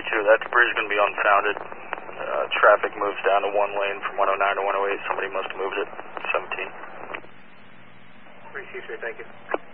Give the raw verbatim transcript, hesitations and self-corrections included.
two, that debris is going to be unfounded. Uh, traffic moves down to one lane from one oh nine to one oh eight. Somebody must have moved it. seventeen. three C three, thank you.